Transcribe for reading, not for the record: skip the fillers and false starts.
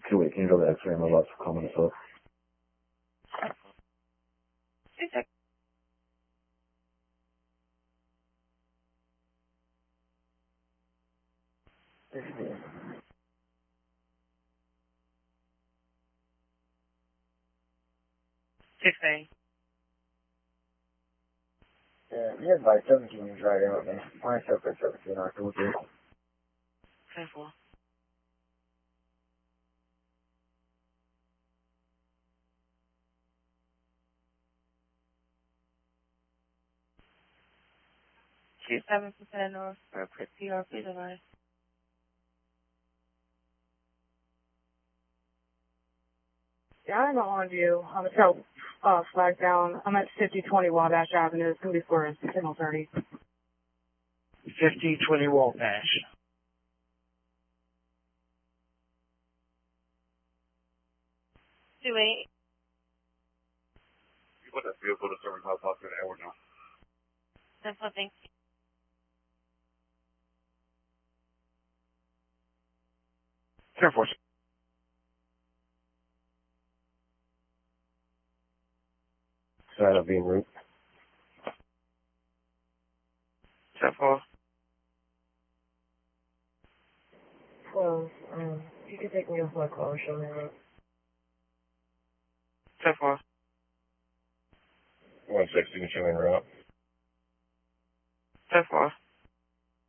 2-8, can you go to X-ray on the left for common assault? 2 seconds. Yeah, he has by 17 years right out, man. Mine is up at 17, I told you. 10-4. Two 7% north for a quick PRP device. Yeah, I'm on view. I'm going to tell flag down. I'm at 5020 Wabash Avenue. It's going to be for a signal 30. 5020 Wabash. 2-8. You put that vehicle to service house hospital at Edward now. 10-4, thank you. Air Force. Side of being route. 10-4. Close. You can take me off my car, show me around. 10-4. 160, show me route. 10-4.